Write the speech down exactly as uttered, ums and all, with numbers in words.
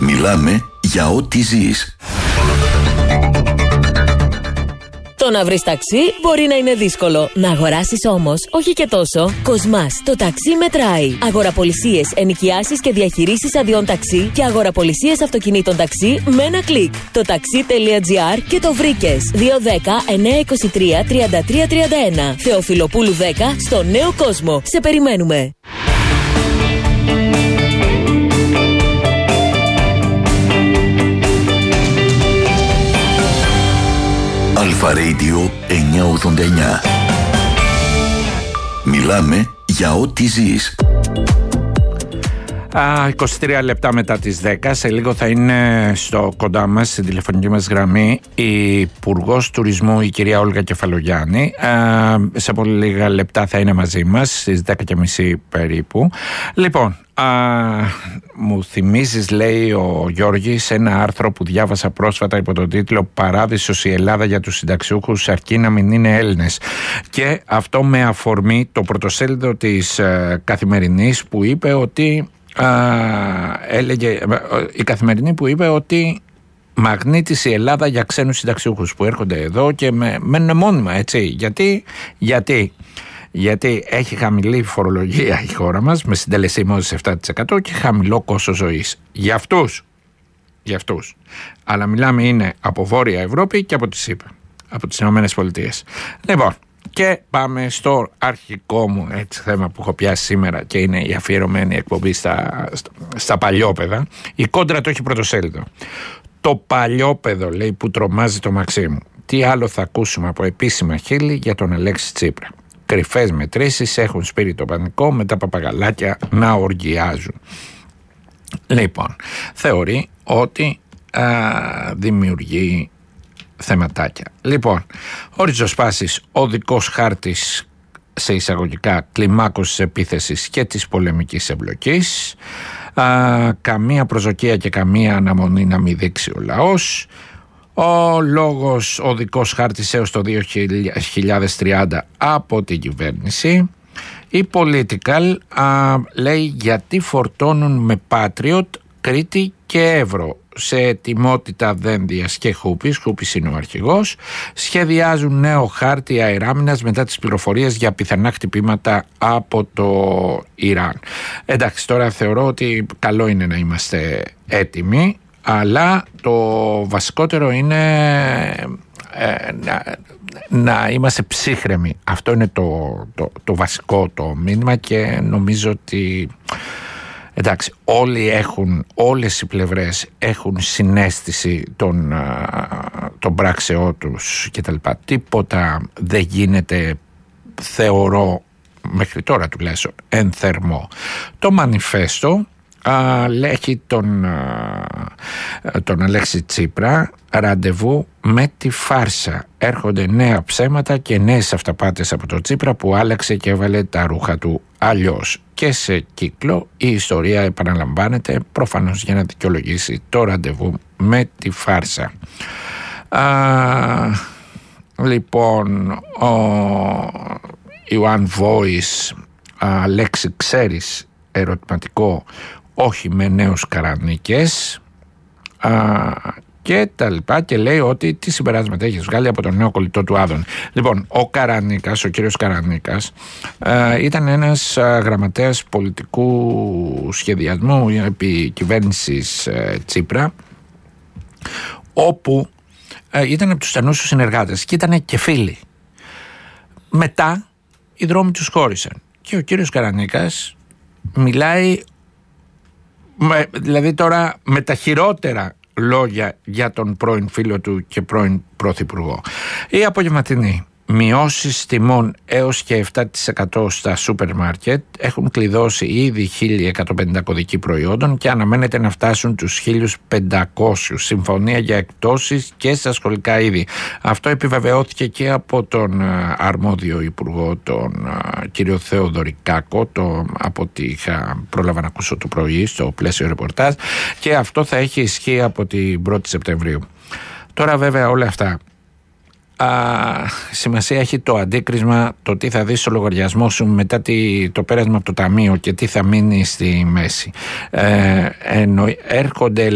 Μιλάμε για ό,τι ζεις. Το να βρεις ταξί μπορεί να είναι δύσκολο. Να αγοράσεις όμως, όχι και τόσο. Κοσμάς, το ταξί μετράει. Αγοραπολισίες, ενοικιάσεις και διαχειρίσεις αδειών ταξί και αγοραπολισίες αυτοκινήτων ταξί με ένα κλικ. Το taxi.gr και το βρήκες. δύο δέκα εννιακόσια είκοσι τρία τριάντα τρία τριάντα ένα. Θεοφιλοπούλου δέκα στο Νέο Κόσμο. Σε περιμένουμε. Αλφα Radio εννιακόσια ογδόντα εννιά. Μιλάμε για ό,τι ζεις. Α, είκοσι τρία λεπτά μετά τις δέκα. Σε λίγο θα είναι στο κοντά μας, στην τηλεφωνική μας γραμμή, η Υπουργός Τουρισμού, η κυρία Όλγα Κεφαλογιάννη. Α, σε πολύ λίγα λεπτά θα είναι μαζί μας, στις δέκα και μισή περίπου. Λοιπόν, α, μου θυμίζεις, λέει ο Γιώργης, ένα άρθρο που διάβασα πρόσφατα υπό τον τίτλο «Παράδεισος η Ελλάδα για τους συνταξιούχους αρκεί να μην είναι Έλληνες». Και αυτό με αφορμή το πρωτοσέλιδο της ε, Καθημερινής που είπε ότι Α, έλεγε η Καθημερινή που είπε ότι μαγνήτησε η Ελλάδα για ξένους συνταξιούχους που έρχονται εδώ και με, μένουν μόνιμα, έτσι. Γιατί, γιατί, γιατί έχει χαμηλή φορολογία η χώρα μας με συντελεσή μόλις επτά τοις εκατό και χαμηλό κόστος ζωής. Για αυτούς, για αυτούς. Αλλά μιλάμε είναι από Βόρεια Ευρώπη και από τις ΣΥΠΑ, από τις Ηνωμένες Πολιτείες. Λοιπόν, και πάμε στο αρχικό μου έτσι, θέμα που έχω πιάσει σήμερα και είναι η αφιερωμένη εκπομπή στα, στα, στα παλιόπαιδα. Η Κόντρα το έχει πρωτοσέλιδο. Το παλιόπαιδο, λέει, που τρομάζει το Μαξίμου. Τι άλλο θα ακούσουμε από επίσημα χείλη για τον Αλέξη Τσίπρα. Κρυφές μετρήσεις έχουν σπείρει το πανικό με τα παπαγαλάκια να οργιάζουν. Λοιπόν, θεωρεί ότι α, δημιουργεί θεματάκια. Λοιπόν, ο ριζοσπάσης οδικός χάρτης σε εισαγωγικά κλιμάκωσης επίθεσης και της πολεμικής εμπλοκής, α, καμία προσδοκία και καμία αναμονή να μην δείξει ο λαός, ο λόγος οδικός χάρτης έως το δύο χιλιάδες τριάντα από την κυβέρνηση, η Political α, λέει γιατί φορτώνουν με Patriot Κρήτη και Εύρο. Σε ετοιμότητα Δένδιας και Χούπης, Χούπης είναι ο αρχηγός, σχεδιάζουν νέο χάρτη αεράμινας μετά τις πληροφορίες για πιθανά χτυπήματα από το Ιράν. Εντάξει, τώρα θεωρώ ότι καλό είναι να είμαστε έτοιμοι, αλλά το βασικότερο είναι ε, να, να είμαστε ψύχρεμοι. Αυτό είναι το, το, το βασικό το μήνυμα και νομίζω ότι εντάξει, όλοι έχουν, όλες οι πλευρές έχουν συναίσθηση των, των πράξεών τους και τα λοιπά. Τίποτα δεν γίνεται, θεωρώ, μέχρι τώρα τουλάχιστον, εν θερμό. Το μανιφέστο λέγει τον, α, τον Αλέξη Τσίπρα ραντεβού με τη φάρσα. Έρχονται νέα ψέματα και νέες αυταπάτες από τον Τσίπρα που άλλαξε και έβαλε τα ρούχα του αλλιώς. Και σε κύκλο η ιστορία επαναλαμβάνεται προφανώς για να δικαιολογήσει το ραντεβού με τη φάρσα. Α, λοιπόν, ο, η One Voice, α, λέξη ξέρεις, ερωτηματικό, όχι με νέους Καρανίκες, α, και τα λοιπά, και λέει ότι τι συμπεράσματα έχει βγάλει από τον νέο κολλητό του Άδων. Λοιπόν, ο Καρανίκας, ο κύριος Καρανίκας, α, ήταν ένας α, γραμματέας πολιτικού σχεδιασμού επί κυβέρνησης α, Τσίπρα, όπου α, ήταν από τους στενούς του συνεργάτες και ήταν και φίλοι. Μετά οι δρόμοι τους χώρισαν και ο κύριος Καρανίκας μιλάει, με, δηλαδή τώρα με τα χειρότερα λόγια για τον πρώην φίλο του και πρώην πρωθυπουργό. Η απογευματινή. Μειώσεις τιμών έως και επτά τοις εκατό στα σούπερ μάρκετ έχουν κλειδώσει ήδη χίλια εκατόν πενήντα κωδικοί προϊόντων και αναμένεται να φτάσουν τους χίλια πεντακόσιους. Συμφωνία για εκτόσεις και στα σχολικά είδη. Αυτό επιβεβαιώθηκε και από τον αρμόδιο υπουργό, τον κύριο Θεοδωρικάκο, το, από ό,τι είχα πρόλαβα να ακούσω το πρωί στο πλαίσιο ρεπορτάζ, και αυτό θα έχει ισχύ από την πρώτη Σεπτεμβρίου. Τώρα βέβαια όλα αυτά Α, σημασία έχει το αντίκρισμα, το τι θα δεις στο λογαριασμό σου μετά τη, το πέρασμα από το ταμείο και τι θα μείνει στη μέση. Ε, εννο, έρχονται